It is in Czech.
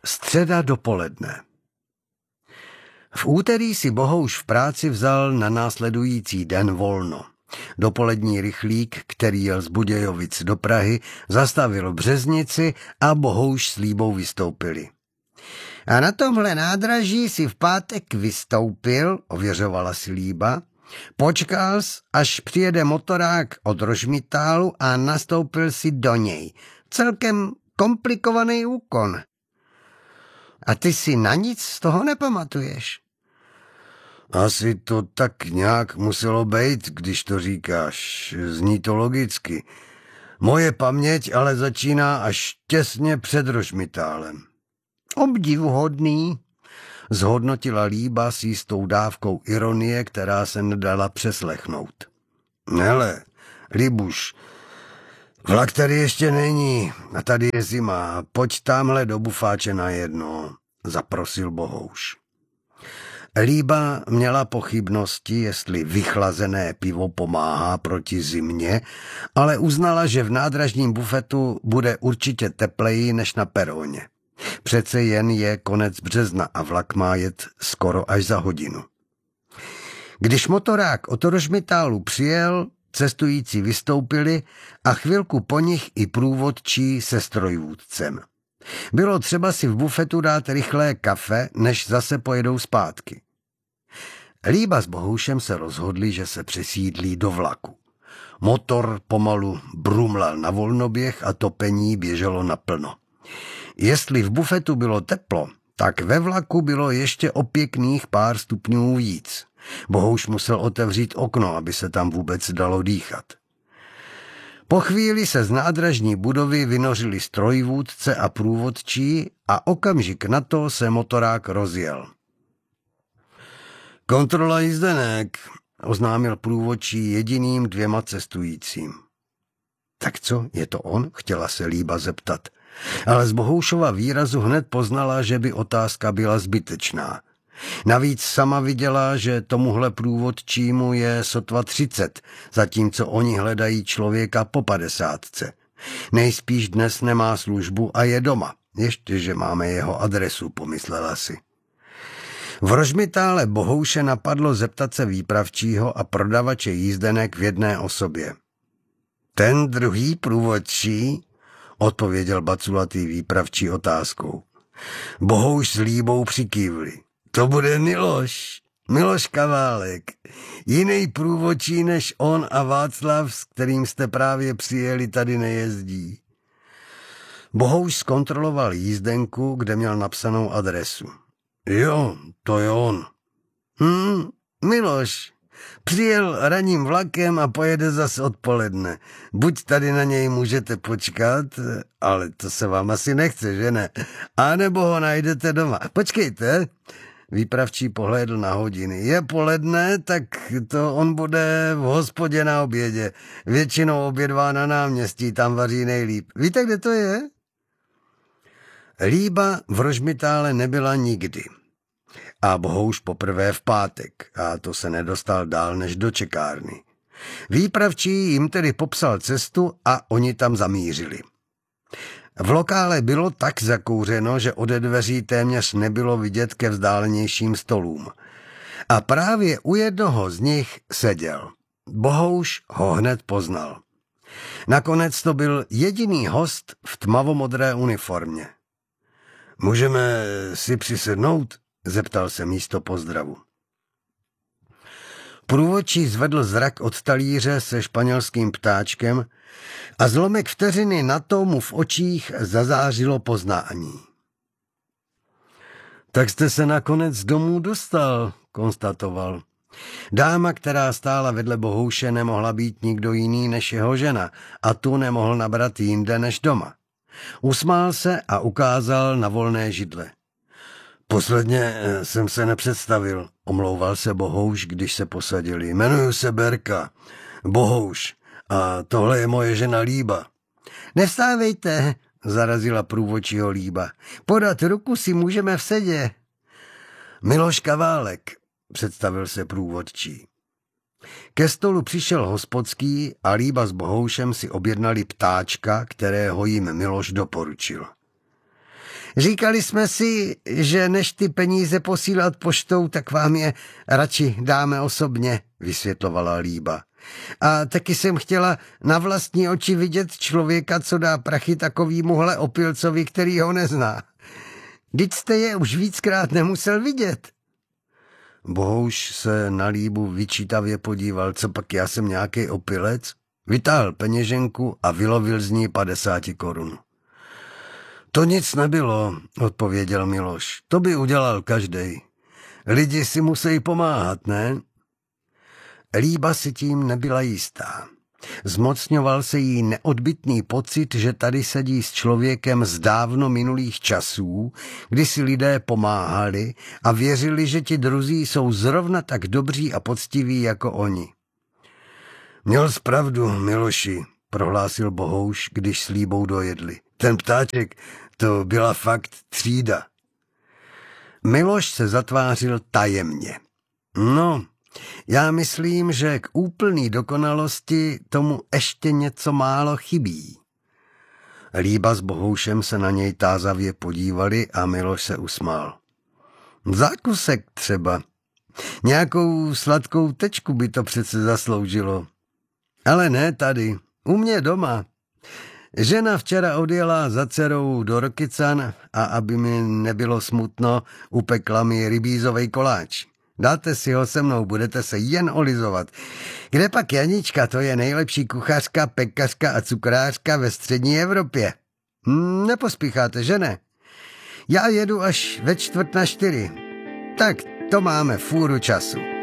Středa dopoledne. V úterý si Bohouš v práci vzal na následující den volno. Dopolední rychlík, který jel z Budějovic do Prahy, zastavil v Březnici a Bohouš s Líbou vystoupili. A na tomhle nádraží si v pátek vystoupil, ověřovala si Líba. Počkal jsi, až přijede motorák od Rožmitálu a nastoupil si do něj. Celkem komplikovaný úkon. A ty si na nic z toho nepamatuješ? Asi to tak nějak muselo být, když to říkáš. Zní to logicky. Moje paměť ale začíná až těsně před Rožmitálem. Obdivuhodný, zhodnotila Líba s jistou dávkou ironie, která se nedala přeslechnout. Hele, Libuš, vlak tady ještě není a tady je zima. Pojď tamhle do bufáče na jedno, zaprosil Bohouš. Líba měla pochybnosti, jestli vychlazené pivo pomáhá proti zimě, ale uznala, že v nádražním bufetu bude určitě tepleji než na peroně. Přece jen je konec března a vlak má jet skoro až za hodinu. Když motorák od Rožmitálu přijel, cestující vystoupili a chvilku po nich i průvodčí se strojvůdcem. Bylo třeba si v bufetu dát rychlé kafe, než zase pojedou zpátky. Líba s Bohoušem se rozhodli, že se přesídlí do vlaku. Motor pomalu brumlal na volnoběh a topení běželo naplno. Jestli v bufetu bylo teplo, tak ve vlaku bylo ještě o pěkných pár stupňů víc. Bohouš musel otevřít okno, aby se tam vůbec dalo dýchat. Po chvíli se z nádražní budovy vynořili strojvůdce a průvodčí a okamžik na to se motorák rozjel. Kontrola jízdenek, oznámil průvodčí jediným 2 cestujícím. Tak co, je to on? Chtěla se Líba zeptat. Ale z Bohoušova výrazu hned poznala, že by otázka byla zbytečná. Navíc sama viděla, že tomuhle průvodčímu je sotva 30, zatímco oni hledají člověka po 50. Nejspíš dnes nemá službu a je doma. Ještě, že máme jeho adresu, pomyslela si. V Rožmitále Bohouše napadlo zeptat se výpravčího a prodavače jízdenek v jedné osobě. Ten druhý průvodčí, odpověděl baculatý výpravčí otázkou. Bohouš s Líbou přikývli. To bude Miloš Kaválek. Jiný průvodčí než on a Václav, s kterým jste právě přijeli, tady nejezdí. Bohouš zkontroloval jízdenku, kde měl napsanou adresu. Jo, to je on. Miloš. Přijel ranním vlakem a pojede zas odpoledne. Buď tady na něj můžete počkat, ale to se vám asi nechce, že ne? A nebo ho najdete doma. Počkejte. Výpravčí pohlédl na hodiny. Je poledne, tak to on bude v hospodě na obědě. Většinou obědvá na náměstí, tam vaří nejlíp. Víte, kde to je? Líba v Rožmitále nebyla nikdy. A Bohouš poprvé v pátek, a to se nedostal dál než do čekárny. Výpravčí jim tedy popsal cestu a oni tam zamířili. V lokále bylo tak zakouřeno, že ode dveří téměř nebylo vidět ke vzdálenějším stolům. A právě u jednoho z nich seděl. Bohouš ho hned poznal. Nakonec to byl jediný host v tmavomodré uniformě. Můžeme si přisednout? Zeptal se místo pozdravu. Průvodčí zvedl zrak od talíře se španělským ptáčkem a zlomek vteřiny na to mu v očích zazářilo poznání. Tak jste se nakonec domů dostal, konstatoval. Dáma, která stála vedle Bohouše, nemohla být nikdo jiný než jeho žena a tu nemohl nabrat jinde než doma. Usmál se a ukázal na volné židle. Posledně jsem se nepředstavil, omlouval se Bohouš, když se posadili. Jmenuji se Berka, Bohouš, a tohle je moje žena Líba. Nevstávejte, zarazila průvodčího Líba. Podat ruku si můžeme v sedě. Miloš Kaválek, představil se průvodčí. Ke stolu přišel hospodský a Líba s Bohoušem si objednali ptáčka, kterého jim Miloš doporučil. Říkali jsme si, že než ty peníze posílat poštou, tak vám je radši dáme osobně, vysvětlovala Líba. A taky jsem chtěla na vlastní oči vidět člověka, co dá prachy takovýmuhle opilcovi, který ho nezná. Vždyť jste je už víckrát nemusel vidět. Bohouš se na Líbu vyčítavě podíval, co pak já jsem nějaký opilec, vytáhl peněženku a vylovil z ní 50 korun. To nic nebylo, odpověděl Miloš, to by udělal každej. Lidi si musí pomáhat, ne? Líba si tím nebyla jistá. Zmocňoval se jí neodbytný pocit, že tady sedí s člověkem z dávno minulých časů, kdy si lidé pomáhali a věřili, že ti druzí jsou zrovna tak dobří a poctiví jako oni. Měl jsi pravdu, Miloši, prohlásil Bohouš, když s Líbou dojedli. Ten ptáček, to byla fakt třída. Miloš se zatvářil tajemně. No, já myslím, že k úplný dokonalosti tomu ještě něco málo chybí. Líba s Bohoušem se na něj tázavě podívali a Miloš se usmál. Zákusek třeba. Nějakou sladkou tečku by to přece zasloužilo. Ale ne tady, u mě doma. Žena včera odjela za dcerou do Rokycan a aby mi nebylo smutno, upekla mi rybízovej koláč. Dáte si ho se mnou, budete se jen olizovat. Kde pak Janička, to je nejlepší kuchařka, pekařka a cukrářka ve střední Evropě. Nepospícháte, že ne? Já jedu až ve 3:45. Tak to máme fůru času.